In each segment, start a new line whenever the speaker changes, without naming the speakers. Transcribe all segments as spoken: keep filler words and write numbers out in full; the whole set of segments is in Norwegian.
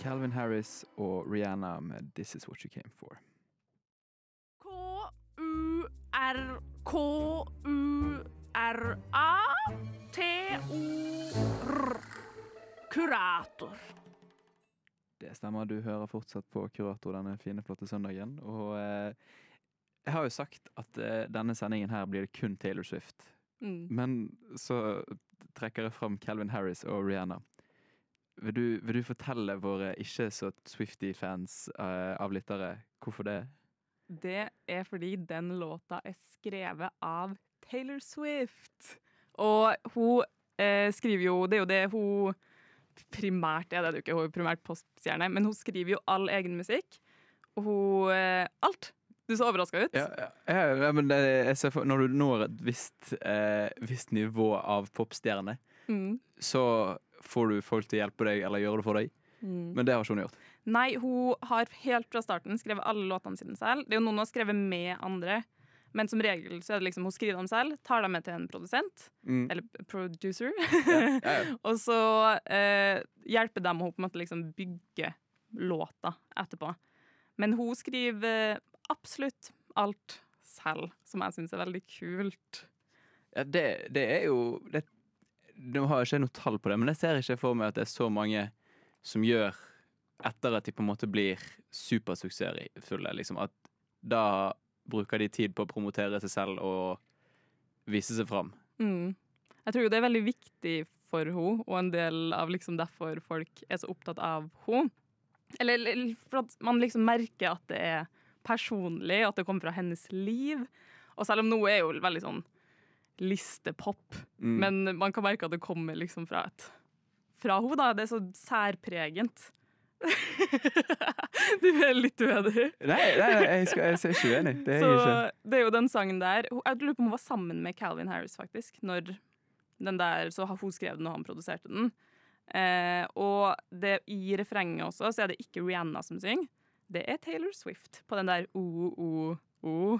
Calvin Harris og Rihanna med This Is What You Came For.
K U R K U R A T O R Kurator.
Det stemmer, du hører fortsatt på Kurator denne fine, flotte søndagen. Og eh, jeg har jo sagt at eh, denne sendingen her blir det kun Taylor Swift.
Mm.
Men så trekker jeg frem Calvin Harris og Rihanna. Vil du, vil du fortelle våre ikke så Swiftie-fans eh, av lyttere hvorfor det?
Det er fordi den låta er skrevet av Taylor Swift. Og hun eh, skriver jo, det er jo det hun primært er, det er det jo ikke, hun er primært poststjerne, men hun skriver jo all egen musikk. Og hun, eh, alt. Du så overrasket ut.
Ja, ja, ja, ja men det, jeg ser for, når du når et visst, eh, visst nivå av popstjerne,
Mm.
så får du folk til å hjelpe deg, eller gjøre det for deg.
Mm.
Men det har ikke hun gjort.
Nei, hun har helt fra starten skrevet alle låtene sine selv. Det er jo noen hun har skrevet med andre, men som regel så er det liksom hun skriver dem selv, tar dem med til en produsent,
Mm.
eller producer,
Ja, ja, ja.
og så eh, hjelper dem å på en måte liksom bygge låta etterpå. Men hun skriver absolutt alt selv, som jeg synes er veldig kult.
Ja, det, det er jo det, Nå har jeg ikke noe tall på det, men jeg ser ikke for meg at det er så mange som gjør etter at de på en måte blir supersuksessfulle, liksom, at da bruker de tid på å promotere seg selv og vise seg fram.
Mm. Jeg tror jo det er veldig viktig for henne, og en del av liksom derfor folk er så opptatt av henne. Eller, eller for at man liksom merker at det er personlig, at det kommer fra hennes liv. Og selv om noe er jo veldig sånn listepop,
Mm.
men man kan merke at det kommer liksom fra et fra henne da, det er så særpregent. Du er litt uenig.
Nei, nei, nei jeg, skal, jeg er ikke uenig. Det er
Så
jeg ikke.
det er jo den sangen der. Hun- Jeg lurer på om hun var sammen med Calvin Harris, faktisk. Når den der, så har hun skrevet den, og han produserte den. Eh, og det, i refrenget også, så er det ikke Rihanna som synger. Det er Taylor Swift på den der o-o-o.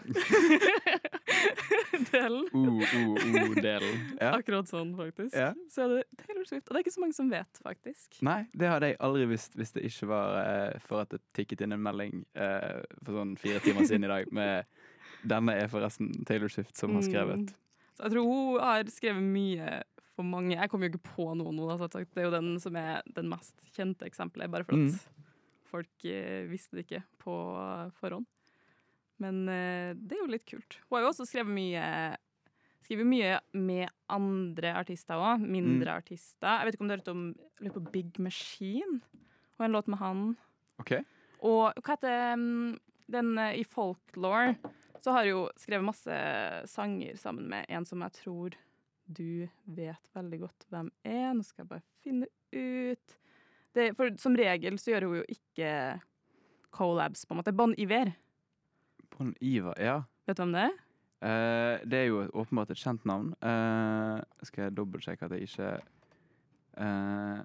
Delen.
O-o-o-delen. Ja.
Akkurat sånn, faktisk.
Ja.
Så er det Taylor Swift. Og det er ikke så mange som vet, faktisk.
Nei, det hadde jeg aldri visst hvis det ikke var eh, for at det tikket inn en melding eh, for sånn fire timer siden i dag med denne er forresten Taylor Swift som har skrevet.
Mm. Så jeg tror hun har skrevet mye for mange. Jeg kommer jo ikke på noen nå, da, sagt. Det er jo den som er den mest kjente eksempelet, bare for at
Mm.
folk eh, visste det ikke på forhånd. Men eh, det er jo litt kult. Hun har jo også skrevet mye, skriver mye med andre artister også, mindre
Mm.
artister. Jeg vet ikke om du har hørt om litt på Big Machine, og en låt med han.
Ok.
Og hva heter um, den uh, i Folklore, så har jo skrevet masse sanger sammen med en som jeg tror du vet veldig godt hvem er. Nå skal jeg bare finne ut. Det, for som regel så gjør hun jo ikke collabs, på en måte. Bon Iver,
Bon Iver, ja.
vet du hvem det er?
Eh, det er jo åpenbart et kjent navn. Eh, skal jeg dobbeltsjekke at jeg ikke eh,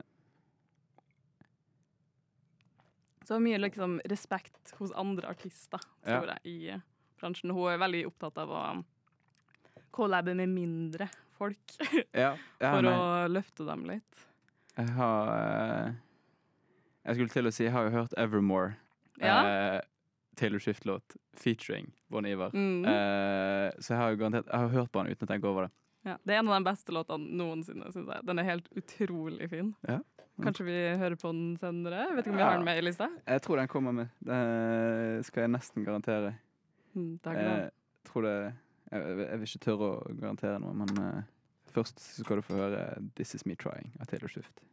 Så mye liksom respekt hos andre artister, tror
Ja.
jeg, i bransjen. Hun er veldig opptatt av å collabe med mindre folk,
Ja, ja
for
nei.
å løfte dem litt.
Jeg har eh, Jeg skulle til å si Jeg har jo hørt Evermore.
Ja.
eh, Taylor Swift-låt featuring Bon Iver.
Mm.
Eh, så jeg har jo garantert Jeg har hørt på den uten å tenke over det.
Ja, det er en av de beste låtene noensinne, synes jeg. Den er helt utrolig fin.
Ja.
Kanskje vi hører på den senere? Jeg vet ikke om vi har den med i lista?
Jeg tror den kommer med. Det skal jeg nesten garantere.
Mm, takk for
Jeg
det.
tror det Jeg, jeg vil ikke tørre å garantere noe, men eh, først så skal du få høre This Is Me Trying av Taylor Swift.